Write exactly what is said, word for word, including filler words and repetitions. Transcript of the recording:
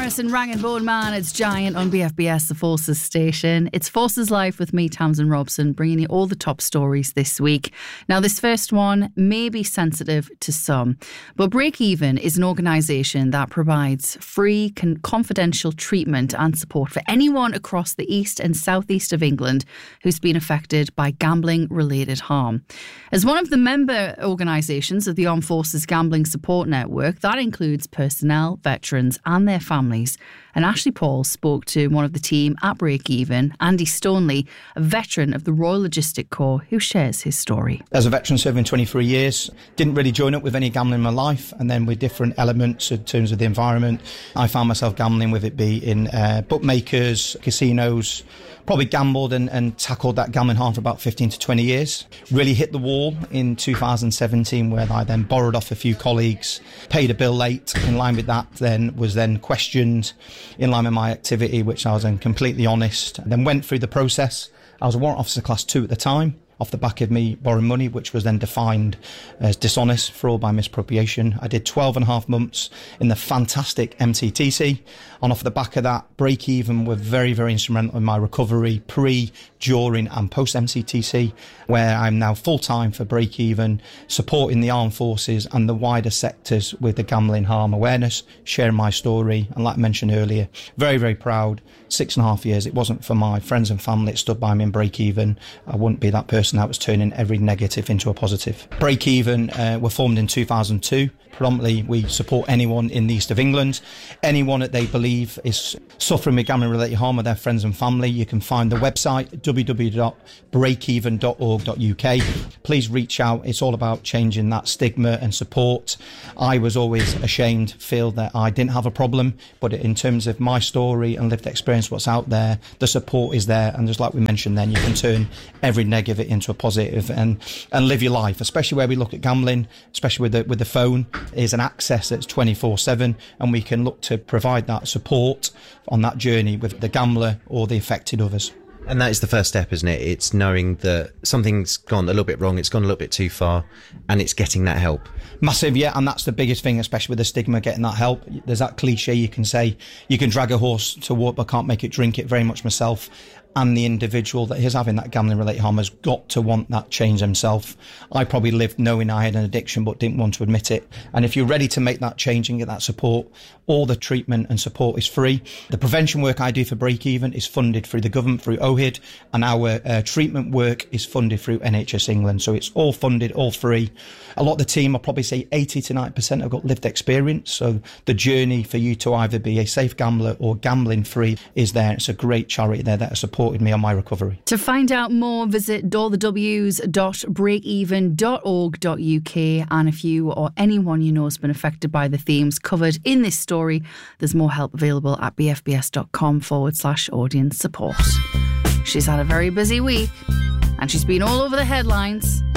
Harness and Rang and Bone Man, it's Giant on B F B S, the Forces station. It's Forces Live with me, Tamsin Robson, bringing you all the top stories this week. Now, this first one may be sensitive to some, but Break Even is an organisation that provides free, con- confidential treatment and support for anyone across the east and southeast of England who's been affected by gambling-related harm. As one of the member organisations of the Armed Forces Gambling Support Network, that includes personnel, veterans and their families. And Ashley Paul spoke to one of the team at Break Even, Andy Stoneley, a veteran of the Royal Logistic Corps, who shares his story. As a veteran serving twenty-three years, didn't really join up with any gambling in my life, and then with different elements in terms of the environment, I found myself gambling, with it be in uh, bookmakers, casinos. Probably gambled and, and tackled that gambling harm for about fifteen to twenty years. Really hit the wall in two thousand seventeen, where I then borrowed off a few colleagues, paid a bill late. In line with that, then was then questioned in line with my activity, which I was then completely honest. And then went through the process. I was a warrant officer class two at the time, off the back of me borrowing money, which was then defined as dishonest, fraud by misappropriation. I did twelve and a half months in the fantastic M T T C. And off the back of that, Break Even were very, very instrumental in my recovery pre, during and post-M C T C, where I'm now full-time for Break Even, supporting the armed forces and the wider sectors with the gambling harm awareness, sharing my story. And like I mentioned earlier, very, very proud. Six and a half years. It wasn't for my friends and family that stood by me in Break Even. I wouldn't be that person that was turning every negative into a positive. Break Even uh, were formed in two thousand two. Predominantly, we support anyone in the east of England, anyone that they believe is suffering with gambling-related harm with their friends and family. You can find the website w w w dot break even dot org dot u k. Please reach out. It's all about changing that stigma and support. I was always ashamed, feel that I didn't have a problem, but in terms of my story and lived experience, what's out there, the support is there, and just like we mentioned, then you can turn every negative into a positive and and live your life. Especially where we look at gambling, especially with the with the phone, is an access that's twenty-four seven, and we can look to provide that support on that journey with the gambler or the affected others. And that is the first step, isn't it? It's knowing that something's gone a little bit wrong, it's gone a little bit too far, and it's getting that help. Massive, yeah, and that's the biggest thing, especially with the stigma, getting that help. There's that cliche you can say, you can drag a horse to water but can't make it drink it. Very much myself. And the individual that is having that gambling-related harm has got to want that change themselves. I probably lived knowing I had an addiction but didn't want to admit it. And if you're ready to make that change and get that support, all the treatment and support is free. The prevention work I do for Break Even is funded through the government, through O H I D, and our uh, treatment work is funded through N H S England. So it's all funded, all free. A lot of the team, I'll probably say eighty to ninety percent have got lived experience. So the journey for you to either be a safe gambler or gambling-free is there. It's a great charity there that supports supported me on my recovery. To find out more, visit all the w's dot break even dot org dot u k, and if you or anyone you know has been affected by the themes covered in this story, there's more help available at bfbs.com forward slash audience support. She's had a very busy week and she's been all over the headlines.